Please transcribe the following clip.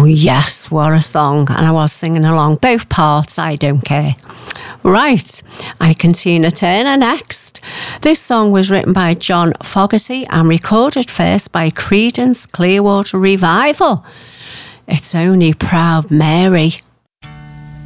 yes, what a song. And I was singing along both parts, I don't care. Right, I can Tina Turner next. This song was written by John Fogerty and recorded first by Creedence Clearwater Revival. It's only Proud Mary.